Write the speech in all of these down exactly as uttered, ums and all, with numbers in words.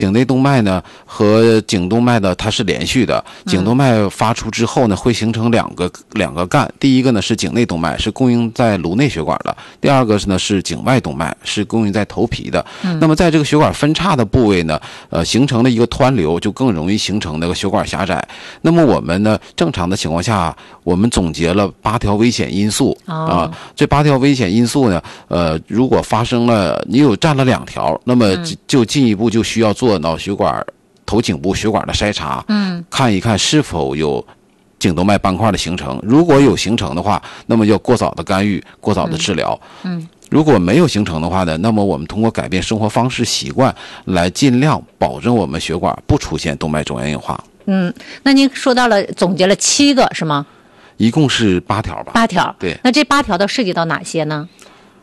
颈内动脉呢和颈动脉的它是连续的，颈动脉发出之后呢，会形成两个两个干，第一个呢是颈内动脉，是供应在颅内血管的；第二个是呢是颈外动脉，是供应在头皮的。嗯、那么在这个血管分叉的部位呢，呃，形成的一个湍流，就更容易形成那个血管狭窄。那么我们呢，正常的情况下，我们总结了八条危险因素啊、哦呃，这八条危险因素呢，呃，如果发生了，你有占了两条，那么就进一步就需要做脑血管头颈部血管的筛查，嗯，看一看是否有颈动脉斑块的形成。如果有形成的话，那么要过早的干预，过早的治疗。嗯，嗯如果没有形成的话呢，那么我们通过改变生活方式习惯来尽量保证我们血管不出现动脉粥样硬化。 嗯，那您说到了总结了七个是吗？ 一共是八条吧。 八条。 对。 那这八条都涉及到哪些呢？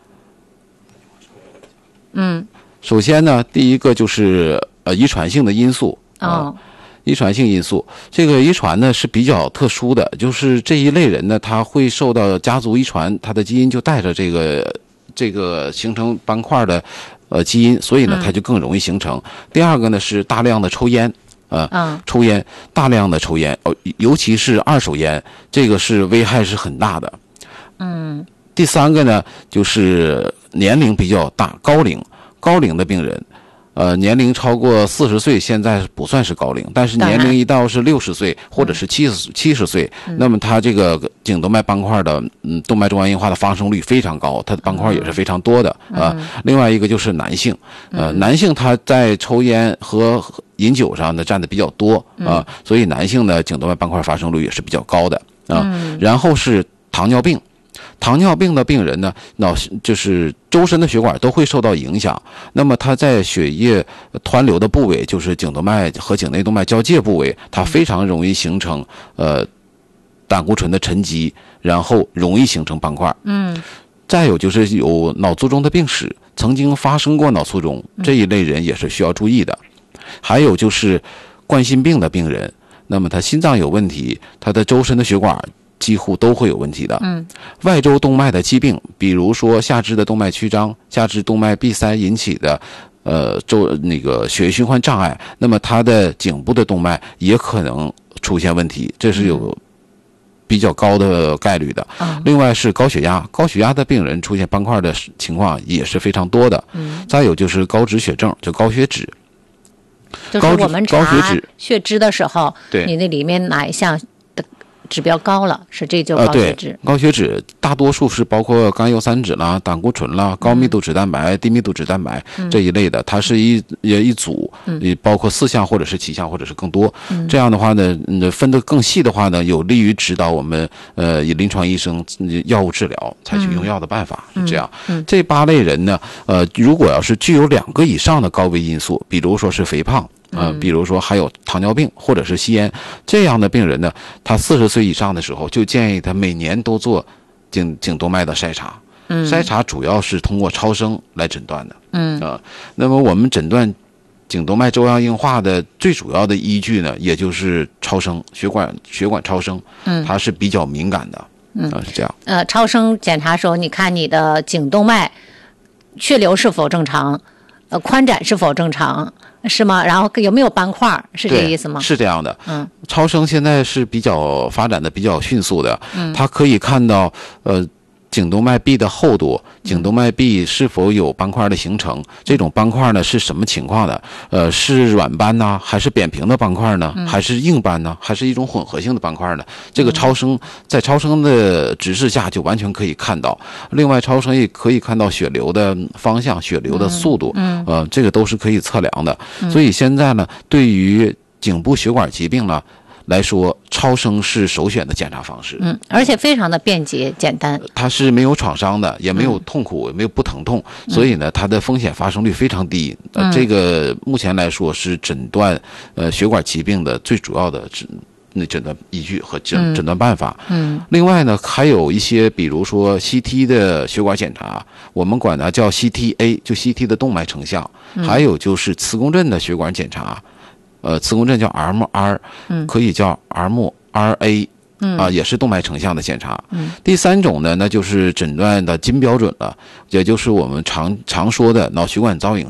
嗯。 首先呢，第一个就是呃遗传性的因素啊、哦呃，遗传性因素，这个遗传呢是比较特殊的，就是这一类人呢，他会受到家族遗传，他的基因就带着这个这个形成斑块的呃基因，所以呢，它就更容易形成。嗯、第二个呢是大量的抽烟。呃，嗯、抽烟，大量的抽烟，哦，尤其是二手烟，这个是危害是很大的。嗯。第三个呢，就是年龄比较大，高龄。高龄的病人，呃，年龄超过四十岁，现在不算是高龄，但是年龄一到是六十岁或者是七十七十岁，嗯、那么他这个颈动脉斑块的，嗯，动脉粥样硬化的发生率非常高，它的斑块也是非常多的啊、呃。另外一个就是男性，呃，男性他在抽烟和饮酒上呢占的比较多啊、呃，所以男性的颈动脉斑块发生率也是比较高的啊、呃。然后是糖尿病。糖尿病的病人呢，脑就是周身的血管都会受到影响。那么它在血液湍流的部位，就是颈动脉和颈内动脉交界部位，它非常容易形成呃胆固醇的沉积，然后容易形成斑块。嗯。再有就是有脑卒中的病史，曾经发生过脑卒中，这一类人也是需要注意的。还有就是冠心病的病人，那么他心脏有问题，他的周身的血管几乎都会有问题的。嗯，外周动脉的疾病，比如说下肢的动脉曲张、下肢动脉闭塞引起的，呃，周那个血液循环障碍，那么它的颈部的动脉也可能出现问题，这是有比较高的概率的。嗯、另外是高血压，高血压的病人出现斑块的情况也是非常多的。嗯，再有就是高脂血症，就高血脂。 就是我们查血脂的时候，对，你那里面哪一项指标高了，是这就高血脂、呃、 对，高血脂大多数是包括甘油三酯啦、胆固醇啦、高密度脂蛋白、嗯、低密度脂蛋白这一类的，它是一一组，嗯，包括四项或者是七项或者是更多。嗯、这样的话呢，分得更细的话呢，有利于指导我们呃以临床医生药物治疗，采取用药的办法。嗯、是这样。嗯、这八类人呢，呃，如果要是具有两个以上的高危因素，比如说是肥胖。呃，比如说还有糖尿病或者是吸烟这样的病人呢，他四十岁以上的时候，就建议他每年都做颈颈动脉的筛查。嗯，筛查主要是通过超声来诊断的。嗯啊、呃，那么我们诊断颈动脉粥样硬化的最主要的依据呢，也就是超声血管血管超声。嗯，它是比较敏感的。嗯、呃，是这样。 呃，超声检查时候，你看你的颈动脉血流是否正常，呃，宽窄是否正常。是吗？然后有没有斑块？是这个意思吗？ 是这样的。嗯，超声现在是比较发展的比较迅速的。嗯，它可以看到呃颈动脉壁的厚度，颈动脉壁是否有斑块的形成？这种斑块呢是什么情况的？呃，是软斑呢，还是扁平的斑块呢？还是硬斑呢？还是一种混合性的斑块呢？这个超声在超声的指示下就完全可以看到。另外，超声也可以看到血流的方向、血流的速度。嗯，呃，这个都是可以测量的。所以现在呢，对于颈部血管疾病呢来说，超声是首选的检查方式。 嗯，而且非常的便捷简单。 它是没有创伤的，也没有痛苦，也没有不疼痛，嗯、所以呢，它的风险发生率非常低。呃，嗯、这个目前来说是诊断呃血管疾病的最主要的诊那诊断依据和诊诊断办法。嗯。另外呢，还有一些，比如说 C T 的血管检查，我们管它叫 C T A， 就 C T 的动脉成像。嗯、还有就是磁共振的血管检查。呃，磁共振叫 M R， 可以叫 M R A， 嗯啊，也是动脉成像的检查。嗯，第三种呢，那就是诊断的金标准了，也就是我们常常说的脑血管造影术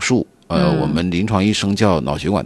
呃，我们临床医生叫脑血管